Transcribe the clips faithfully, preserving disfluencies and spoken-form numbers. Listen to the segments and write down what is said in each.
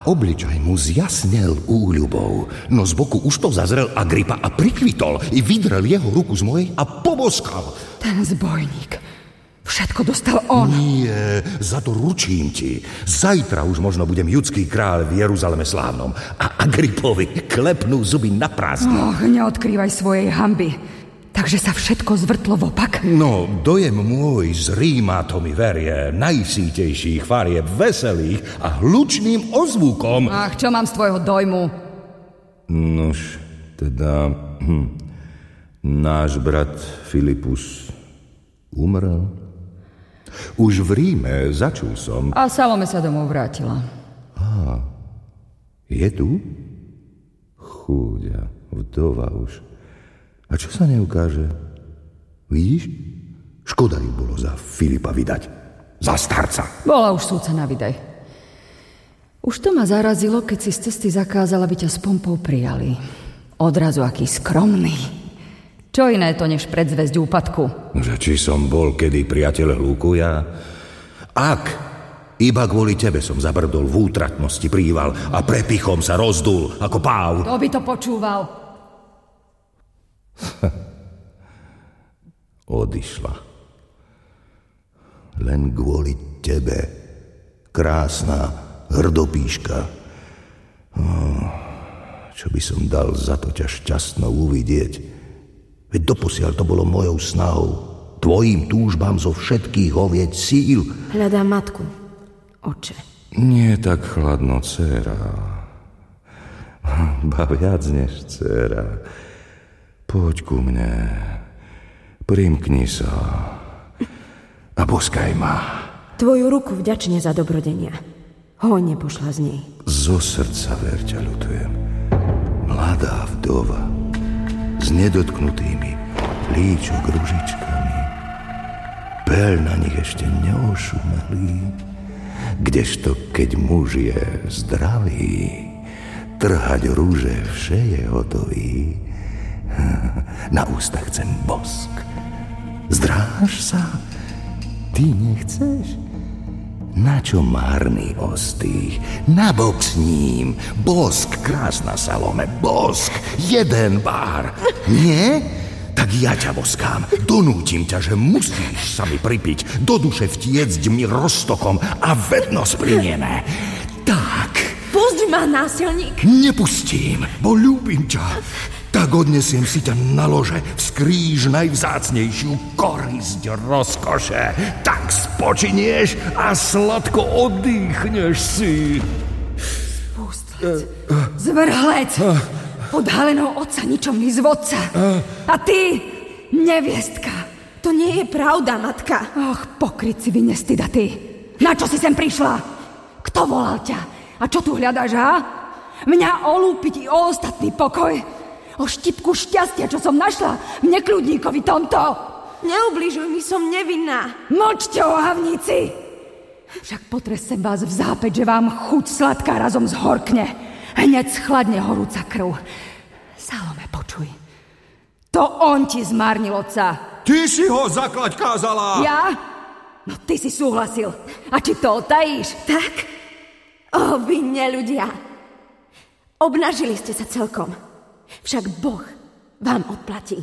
Obličaj mu zjasnel úľubou, no z boku už to zazrel Agrippa a prikvitol i vydrel jeho ruku z mojej a poboskal. Ten zbojník. Všetko dostal on. Nie, za to ručím ti. Zajtra už možno budem judský kráľ v Jeruzaleme slávnom a Agrippovi klepnú zuby na prázdno. Och, neodkrývaj svojej hanby. Takže sa všetko zvrtlo vopak? No, dojem môj z Ríma, to mi verie, najsítejších farieb, veselých a hlučným ozvukom. Ach, čo mám z tvojho dojmu? Nož, teda, hm, náš brat Filipus umrel. Už v Ríme začul som. A Salome sa domov vrátila. Á, je tu? Chúďa, vdova už. A čo sa neukáže? Vidíš? Škoda ju bolo za Filipa vydať. Za starca. Bola už súca na vydaj. Už to ma zarazilo, keď si z cesty zakázala, aby ťa s pompou prijali. Odrazu aký skromný. Čo iné to, než predzvesť úpadku? Že či som bol kedy priateľ hlúku ja? Ak iba kvôli tebe som zabrdol v útratnosti príval a prepichom sa rozdul ako páv. Kto by to počúval? Odišla. Len kvôli tebe, krásna hrdopíška. Oh, čo by som dal za to ťa šťastnou uvidieť? Veď doposiaľ to bolo mojou snahou, tvojím túžbám zo všetkých hovieť síl. Hľadám matku, oče. Nie tak chladno, dcéra. Ba viac než dcéra. Poď ku mne, primkni sa a boskaj ma. Tvoju ruku vďačne za dobrodenia. Hojne pošla z nej. Zo srdca ver ťa ľutujem. Mladá vdova s nedotknutými líčok ružičkami. Peľ na nich ešte neošumelý. Kdežto keď muž je zdravý, trhať rúže vše je hotový. Na ústach chcem bosk. Zdráš sa? Ty nechceš? Na čo márny ostých? Na bok s ním. Bosk, krásna Salome, bosk. Jeden bár. Nie? Tak ja ťa boskám. Donútim ťa, že musíš sa mi pripiť. Do duše vtiecť mi roztokom a vedno splinieme. Tak. Pusť ma, násilník. Nepustím, bo ľúbim ťa. Tak odnesiem si ťa na lože, vzkríž najvzácnejšiu korisť rozkoše. Tak spočinieš a sladko oddychneš si. Spustlec, zvrhlec, odhalenou otca ničomný zvodca. A ty, neviestka. To nie je pravda, matka. Och, pokrytci vy nestydatý. Na čo si sem prišla? Kto volal ťa? A čo tu hľadaš, ha? Mňa olúpiť i o ostatný pokoj? O štipku šťastia, čo som našla v nekľudníkovi tomto. Neubližuj mi, som nevinná. Mlčte, ohavníci. Však potresem vás v zápäť, že vám chuť sladká razom zhorkne. Hneď schladne horúca krv. Salome, počuj. To on ti zmárnil otca. Ty si ho zaklať kázala. Ja? No ty si súhlasil. A či to otajíš? Tak? O, vy neľudia. Obnažili ste sa celkom. Však Boh vám odplatí.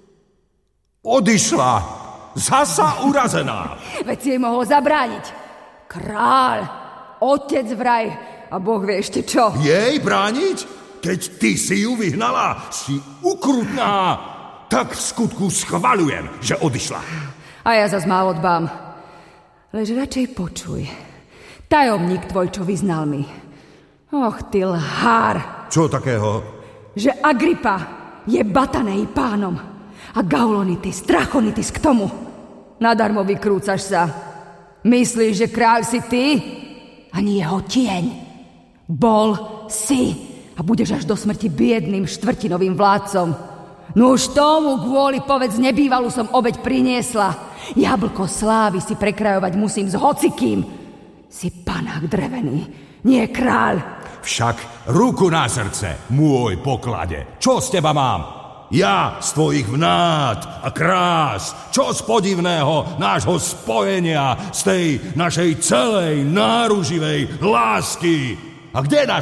Odišla. Zasa urazená. Veď si jej mohol zabrániť. Kráľ, otec vraj a Boh vie ešte čo. Jej brániť? Keď ty si ju vyhnala, si ukrutná. Tak v skutku schvaľujem, že odišla. A ja zas málo dbám. Lež radšej počuj. Tajomník tvoj, čo vyznal mi. Och, ty lhár. Čo takého? Že Agrippa je batanej pánom a Gaulonitis, Trachonitis k tomu. Nadarmo vykrúcaš sa. Myslíš, že kráľ si ty? Ani jeho tieň. Bol, si a budeš až do smrti biedným štvrtinovým vládcom. No už tomu kvôli povedz nebývalú som obeť priniesla. Jablko slávy si prekrajovať musím s hocikým. Si panák drevený, nie kráľ. Však ruku na srdce, môj poklade. Čo z teba mám? Ja z tvojich vnád a krás. Čo z podivného nášho spojenia, z tej našej celej náruživej lásky? A kde je náš